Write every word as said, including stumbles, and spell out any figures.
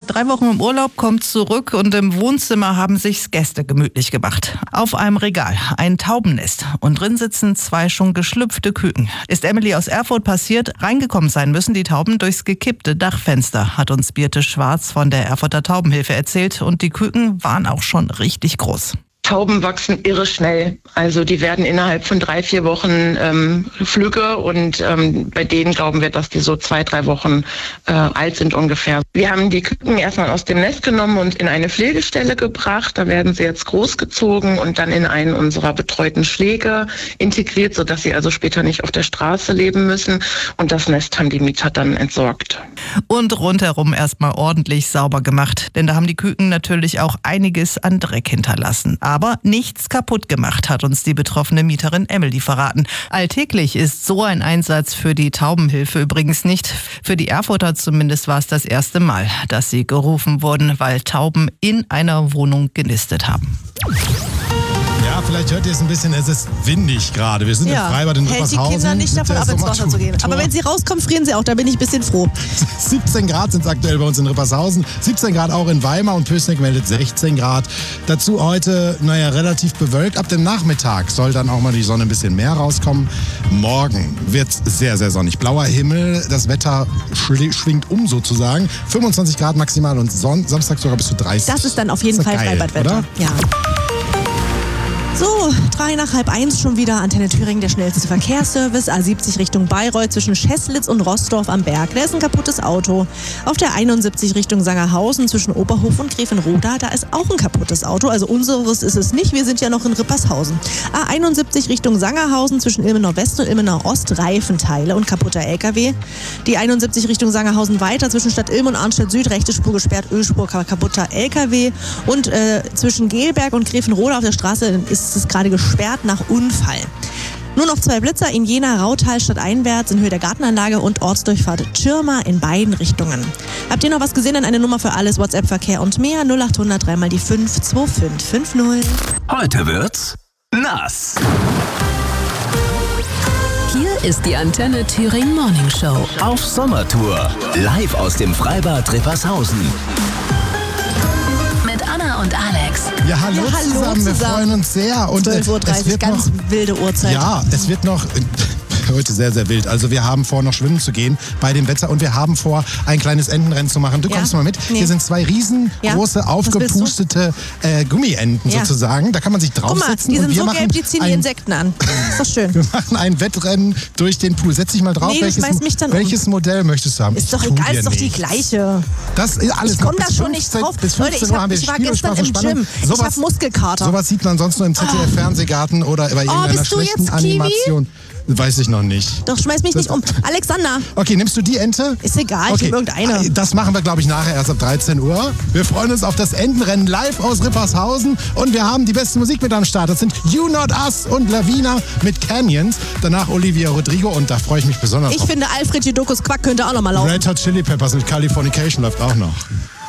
seit drei Wochen im Urlaub, kommt zurück und im Wohnzimmer haben sich's Gäste gemütlich gemacht. Auf einem Regal ein Taubennest und drin sitzen zwei schon geschlüpfte Küken. Ist Emily aus Erfurt passiert, reingekommen sein müssen die Tauben durchs gekippte Dachfenster, hat uns Birte Schwarz von der Erfurter Taubenhilfe erzählt, und die Küken waren auch schon richtig groß. Tauben wachsen irre schnell. Also die werden innerhalb von drei, vier Wochen ähm, flügge und ähm, bei denen glauben wir, dass die so zwei, drei Wochen äh, alt sind ungefähr. Wir haben die Küken erstmal aus dem Nest genommen und in eine Pflegestelle gebracht. Da werden sie jetzt großgezogen und dann in einen unserer betreuten Schläge integriert, sodass sie also später nicht auf der Straße leben müssen. Und das Nest haben die Mieter dann entsorgt. Und rundherum erstmal ordentlich sauber gemacht, denn da haben die Küken natürlich auch einiges an Dreck hinterlassen. Aber nichts kaputt gemacht, hat uns die betroffene Mieterin Emily verraten. Alltäglich ist so ein Einsatz für die Taubenhilfe übrigens nicht. Für die Erfurter zumindest war es das erste Mal, dass sie gerufen wurden, weil Tauben in einer Wohnung genistet haben. Ja, vielleicht hört ihr es ein bisschen, es ist windig gerade. Wir sind Ja, im Freibad in hält die Rippershausen. Kinder nicht davon ab, ins Wasser zu gehen. Aber wenn sie rauskommen, frieren sie auch, da bin ich ein bisschen froh. siebzehn Grad sind es aktuell bei uns in Rippershausen, siebzehn Grad auch in Weimar und Pößneck meldet sechzehn Grad. Dazu heute, naja, relativ bewölkt. Ab dem Nachmittag soll dann auch mal die Sonne ein bisschen mehr rauskommen. Morgen wird es sehr, sehr sonnig. Blauer Himmel, das Wetter schli- schwingt um sozusagen. fünfundzwanzig Grad maximal und Son- Samstag sogar bis zu dreißig. Das ist dann auf jeden Ist doch Fall geil, Freibadwetter. oder? Ja. So, drei nach halb eins schon wieder. Antenne Thüringen, der schnellste Verkehrsservice. A siebzig Richtung Bayreuth zwischen Scheßlitz und Rossdorf am Berg. Da ist ein kaputtes Auto. Auf der einundsiebzig Richtung Sangerhausen zwischen Oberhof und Grevenroda, da ist auch ein kaputtes Auto. Also unseres ist es nicht, wir sind ja noch in Rippershausen. A einundsiebzig Richtung Sangerhausen zwischen Ilmenau West und Ilmenau Ost, Reifenteile und kaputter L K W. Die einundsiebzig Richtung Sangerhausen weiter zwischen Stadt Ilm und Arnstadt Süd, rechte Spur gesperrt, Ölspur, kaputter L K W. Und äh, zwischen Gelberg und Grevenroda auf der Straße ist es gerade gesperrt nach Unfall. Nur noch zwei Blitzer in Jena, Rautal stadteinwärts in Höhe der Gartenanlage und Ortsdurchfahrt Tschirma in beiden Richtungen. Habt ihr noch was gesehen? Dann eine Nummer für alles, WhatsApp-Verkehr und mehr. null acht hundert drei mal die fünf zwei fünf fünf null. Heute wird's nass. Hier ist die Antenne Thüringen Morning Show. Auf Sommertour. Live aus dem Freibad Rippershausen. Mit Anna und Alex. Ja, hallo, Ja, hallo zusammen. Wir zusammen. freuen uns sehr. Und zwölf Uhr es dreißig, wird ganz noch, wilde Uhrzeit. Ja, es wird noch heute sehr, sehr wild. Also wir haben vor, noch schwimmen zu gehen bei dem Wetter und wir haben vor, ein kleines Entenrennen zu machen. Du Ja. kommst mal mit. Nee. Hier sind zwei riesengroße, Ja. aufgepustete äh, Gummienten Ja. sozusagen. Da kann man sich Guck mal, draufsetzen. die und sind wir so machen gelb, die ziehen die ein, Insekten an. Ist doch schön. Wir machen ein Wettrennen durch den Pool. Setz dich mal drauf. Nee, du welches, schmeißt mich dann um. welches Modell möchtest du haben? Ist doch Ich tu egal, dir ist doch die nichts. gleiche. Das ist alles Ich noch komme da bis schon nicht fünfzehn drauf. Bis Leute, fünfzehn ich, Uhr hab, haben wir ich war gestern im Spielbesprechung. Gym. Ich Sowas- habe Muskelkater. Sowas sieht man sonst nur im Z D F-Fernsehgarten oder bei irgendeiner bist du schlechten jetzt Kiwi? Animation. Weiß ich noch nicht. Doch, schmeiß mich Das- nicht um. Alexander, Okay, nimmst du die Ente? ist egal, ich Okay. nehme irgendeine. Das machen wir, glaube ich, nachher erst ab dreizehn Uhr. Wir freuen uns auf das Entenrennen live aus Rippershausen und wir haben die beste Musik mit am Start. Das sind You Not Us und Lavina mit Canyons. Danach Olivia Rodrigo und da freue ich mich besonders Ich drauf. finde, Alfred Jodokus Quack könnte auch noch mal laufen. Red Hot Chili Peppers mit Californication läuft auch noch.